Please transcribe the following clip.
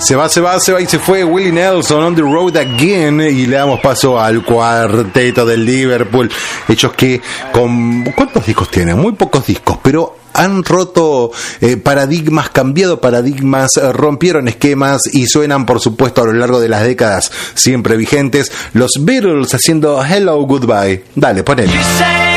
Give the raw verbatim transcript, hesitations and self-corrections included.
Se va, se va, se va y se fue Willie Nelson, On the Road Again, y le damos paso al cuarteto del Liverpool. Hechos que con... ¿Cuántos discos tienen? Muy pocos discos, pero han roto eh, paradigmas, cambiado paradigmas, eh, rompieron esquemas y suenan, por supuesto, a lo largo de las décadas siempre vigentes. Los Beatles haciendo Hello Goodbye. Dale, ponele.